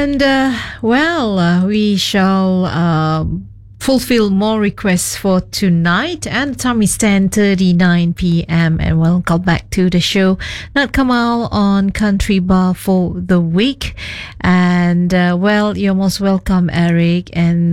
And we shall fulfill more requests for tonight, and the time is 10:39 p.m. and welcome back to the show. Nat Kamal on Country Bar for the week, and you're most welcome, Eric,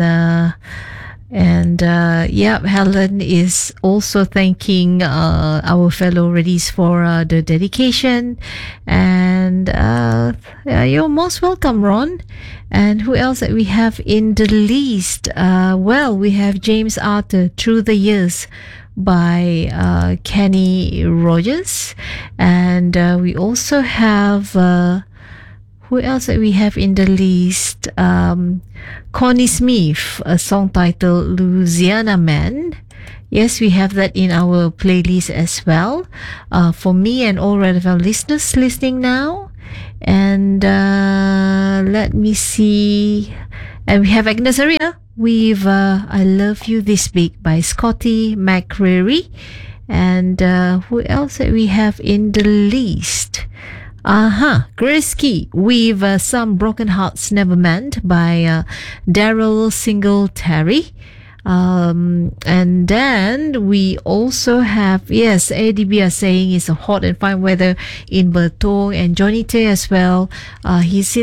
Helen is also thanking our fellow Reddies for the dedication, and you're most welcome, Ron. And who else that we have in the list? We have James Arthur, Through the Years by Kenny Rogers, and we also have who else that we have in the list? Connie Smith, a song titled Louisiana Man. Yes, we have that in our playlist as well. For me and all relevant listeners listening now. And let me see. And we have Agnes Aria with I Love You This Big by Scotty McCreery. And who else that we have in the list? Grace Key with Some Broken Hearts Never Mend by Daryl Singletary. And then we also have, ADB are saying it's a hot and fine weather in Bertong, and Johnny Tay as well. He's